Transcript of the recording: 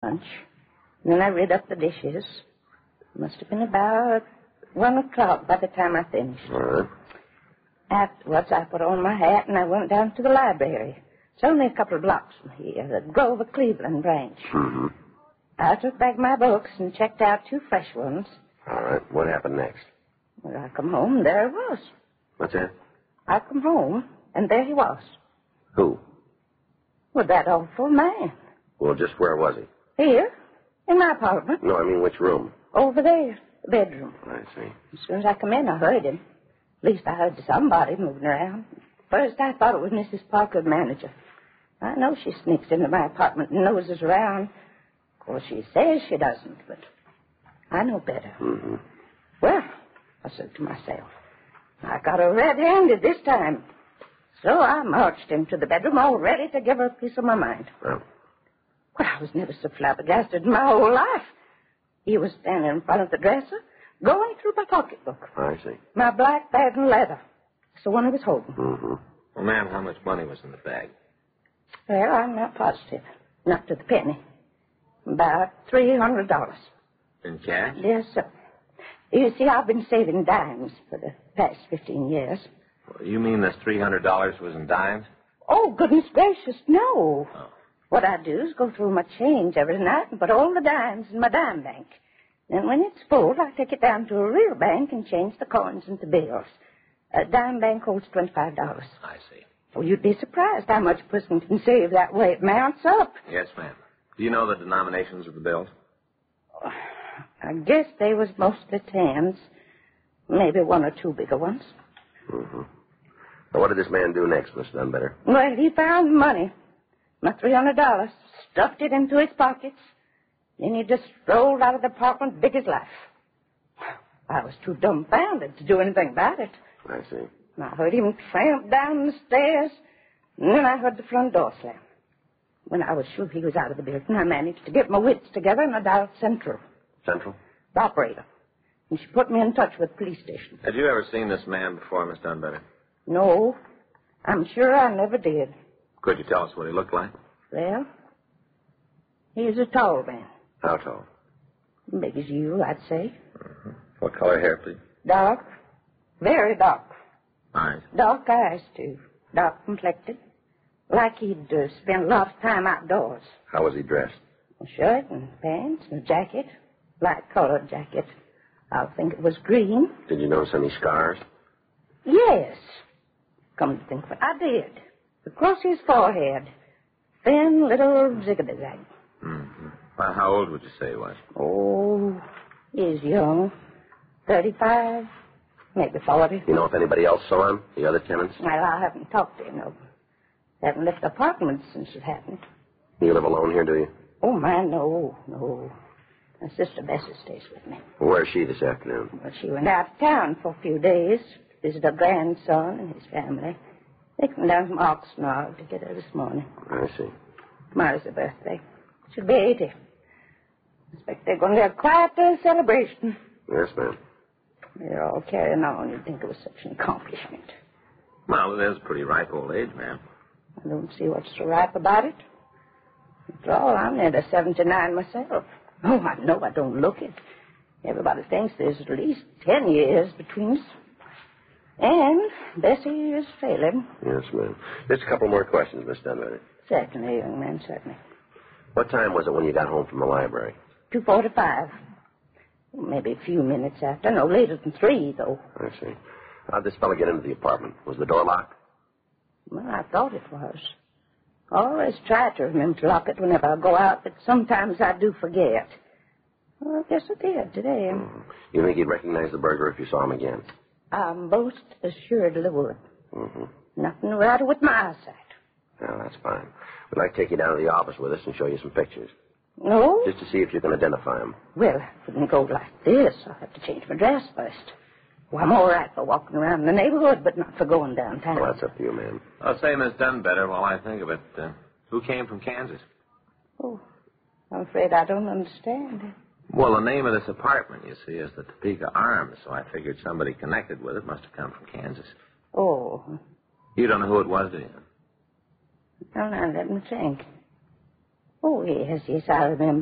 lunch. And then I rid up the dishes. Must have been about 1 o'clock by the time I finished. All right. Afterwards, I put on my hat and I went down to the library. It's only a couple of blocks from here, the Grover Cleveland branch. Mm-hmm. I took back my books and checked out 2 fresh ones. All right. What happened next? Well, I come home, and there he was. What's that? I come home, and there he was. Who? Well, that awful man. Well, just where was he? Here, in my apartment. No, I mean which room? Over there, the bedroom. I see. As soon as I come in, I heard him. At least I heard somebody moving around. First, I thought it was Mrs. Parker, the manager. I know she sneaks into my apartment and noses around. Of course, she says she doesn't, but I know better. Mm-hmm. Well, I said to myself, I got her red-handed this time. So I marched into the bedroom all ready to give her a piece of my mind. Well, I was never so flabbergasted in my whole life. He was standing in front of the dresser, going through my pocketbook. I see. My black bag and leather. It's the one I was holding. Mm-hmm. Well, ma'am, how much money was in the bag? Well, I'm not positive. Not to the penny. About $300. In cash? Yes, sir. You see, I've been saving dimes for the past 15 years. Well, you mean this $300 was in dimes? Oh, goodness gracious, no. Oh. What I do is go through my change every night and put all the dimes in my dime bank. Then when it's full, I take it down to a real bank and change the coins into bills. A dime bank holds $25. I see. Oh, you'd be surprised how much a person can save that way. It mounts up. Yes, ma'am. Do you know the denominations of the bills? I guess they was mostly tens. Maybe 1 or 2 bigger ones. Mm-hmm. Now, what did this man do next, Miss Dunbetter? Well, he found money. My $300. Stuffed it into his pockets. Then he just strolled out of the apartment big as life. I was too dumbfounded to do anything about it. I see. And I heard him tramp down the stairs, and then I heard the front door slam. When I was sure he was out of the building, I managed to get my wits together and I dialed Central. Central? The operator. And she put me in touch with the police station. Had you ever seen this man before, Miss Dunbetter? No, I'm sure I never did. Could you tell us what he looked like? Well, he's a tall man. How tall? Big as you, I'd say. Mm-hmm. What color hair, please? Dark. Very dark. Eyes. Dark eyes, too. Dark complected. Like he'd spent a lot of time outdoors. How was he dressed? A shirt and pants and a jacket. Light-colored jacket. I think it was green. Did you notice any scars? Yes. Come to think of it, I did. Across his forehead. Thin little zigzag. Mm-hmm. Well, how old would you say he was? Oh, he's young. 35, maybe 40. You know if anybody else saw him? The other tenants? Well, I haven't talked to him, no. Haven't left the apartment since it happened. You live alone here, do you? Oh, man, no. My sister Bessie stays with me. Well, where's she this afternoon? Well, she went out of town for a few days to visit her grandson and his family. They come down from Oxnard to get her this morning. I see. Tomorrow's her birthday. She'll be 80. I expect they're going to have quite a celebration. Yes, ma'am. They're all carrying on. You'd think it was such an accomplishment. Well, it is a pretty ripe old age, ma'am. I don't see what's so ripe about it. After all, I'm near 79 myself. Oh, I know I don't look it. Everybody thinks there's at least 10 years between us. And Bessie is failing. Yes, ma'am. Just a couple more questions, Miss Dunleavy. Certainly, young man, certainly. What time was it when you got home from the library? 2:45. Maybe a few minutes after. No later than 3, though. I see. How'd this fellow get into the apartment? Was the door locked? Well, I thought it was. I always try to remember to lock it whenever I go out, but sometimes I do forget. Well, I guess I did today. Mm-hmm. You think you'd recognize the burglar if you saw him again? I most assuredly would. Mm-hmm. Nothing the matter with my eyesight. Well, that's fine. We'd like to take you down to the office with us and show you some pictures. No? Just to see if you can identify him. Well, I couldn't go like this. I'll have to change my dress first. Well, I'm all right for walking around in the neighborhood, but not for going downtown. Well, that's up to you, ma'am. I'll say Miss Dunbetter while I think of it. Who came from Kansas? Oh, I'm afraid I don't understand. Well, the name of this apartment, you see, is the Topeka Arms, so I figured somebody connected with it must have come from Kansas. Oh. You don't know who it was, do you? Well, now, let me think. Oh, yes, I remember.